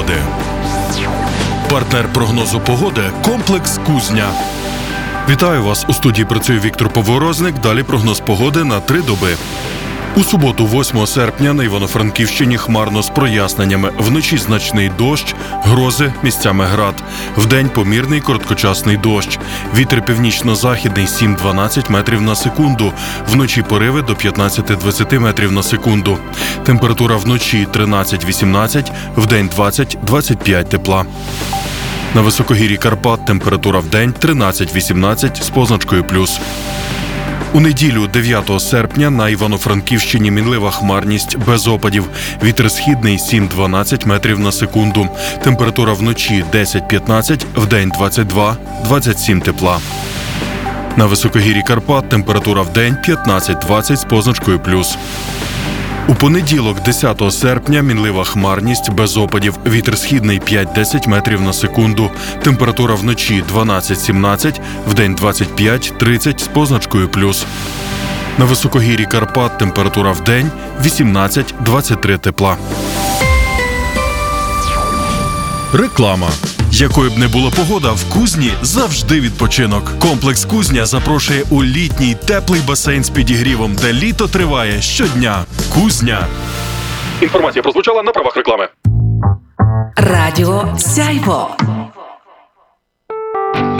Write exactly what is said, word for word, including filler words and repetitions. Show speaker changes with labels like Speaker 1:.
Speaker 1: погоди. Партнер прогнозу погоди – комплекс «Кузня». Вітаю вас! У студії працює Віктор Поворозник. Далі прогноз погоди на три доби. У суботу, восьмого серпня, на Івано-Франківщині хмарно з проясненнями. Вночі значний дощ, грози, місцями град. Вдень помірний короткочасний дощ. Вітер північно-західний сім-дванадцять метрів на секунду. Вночі пориви до п'ятнадцять-двадцять метрів на секунду. Температура вночі тринадцять-вісімнадцять, вдень двадцять-двадцять п'ять тепла. На високогір'ї Карпат температура вдень тринадцять-вісімнадцять з позначкою плюс. У неділю, дев'ятого серпня, на Івано-Франківщині мінлива хмарність без опадів. Вітер східний сім-дванадцять метрів на секунду. Температура вночі десять-п'ятнадцять, вдень двадцять два-двадцять сім тепла. На високогір'ї Карпат температура вдень п'ятнадцять-двадцять з позначкою плюс. У понеділок, десятого серпня, мінлива хмарність без опадів. Вітер східний п'ять-десять метрів на секунду. Температура вночі дванадцять-сімнадцять, вдень двадцять п'ять-тридцять з позначкою плюс. На високогір'ї Карпат температура вдень вісімнадцять-двадцять три тепла. Реклама. Якою б не була погода, в Кузні завжди відпочинок. Комплекс «Кузня» запрошує у літній теплий басейн з підігрівом, де літо триває щодня. Кузня. Інформація прозвучала на правах реклами.
Speaker 2: Радіо Сяйво.